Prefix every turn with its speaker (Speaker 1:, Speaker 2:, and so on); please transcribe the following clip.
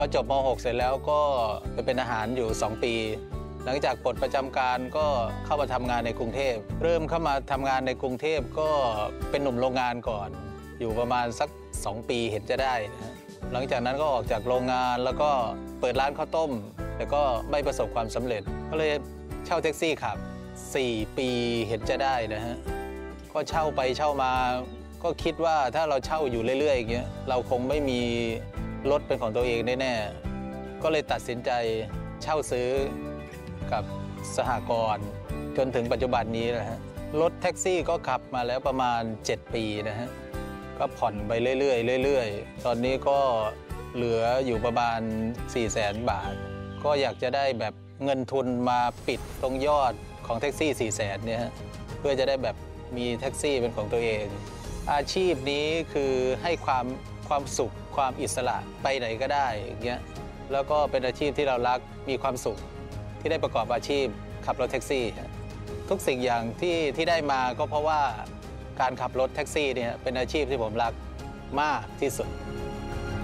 Speaker 1: พอจบม .6 เสร็จแล้วก็ไปเป็นทหารอยู่ 2 ปี หลังจากปลดประจำการก็เข้ามาทำงานในกรุงเทพเริ่มเข้ามาทำงานในกรุงเทพก็เป็นหนุ่มโรงงานก่อนอยู่ประมาณสัก2 ปีเห็นจะได้นะฮะหลังจากนั้นก็ออกจากโรงงานแล้วก็เปิดร้านข้าวต้มแต่ก็ไม่ประสบความสำเร็จก็เลยเช่าแท็กซี่ขับ4 ปีเห็นจะได้นะฮะก็เช่าไปเช่ามาก็คิดว่าถ้าเราเช่าอยู่เรื่อยๆอย่างเงี้ยเราคงไม่มีรถเป็นของตัวเองแน่ๆก็เลยตัดสินใจเช่าซื้อกับสหกรณ์จนถึงปัจจุบันนี้นะฮะรถแท็กซี่ก็ขับมาแล้วประมาณ7 ปีนะฮะก็ผ่อนไปเรื่อยๆตอนนี้ก็เหลืออยู่ประมาณ 400,000 บาทก็อยากจะได้แบบเงินทุนมาปิดตรงยอดของแท็กซี่ 400,000เนี่ยฮะเพื่อจะได้แบบมีแท็กซี่เป็นของตัวเองอาชีพนี้คือให้ความสุขความอิสระไปไหนก็ได้อย่างเงี้ยแล้วก็เป็นอาชีพที่เรารักมีความสุขที่ได้ประกอบอาชีพขับรถแท็กซี่ทุกสิ่งอย่างที่ได้มาก็เพราะว่าการขับรถแท็กซี่เนี่ยเป็นอาชีพที่ผมรักมากที่สุด